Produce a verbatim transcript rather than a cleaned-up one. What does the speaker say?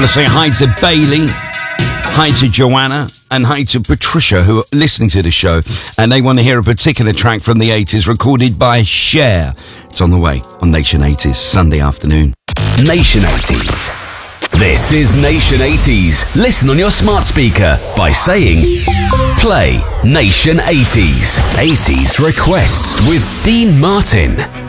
to say hi to Bailey, hi to Joanna, and hi to Patricia, who are listening to the show, and they want to hear a particular track from the eighties recorded by Cher. It's on the way on Nation eighties, Sunday afternoon. Nation eighties. This is Nation eighties. Listen on your smart speaker by saying, play Nation eighties. eighties requests with Dean Martin.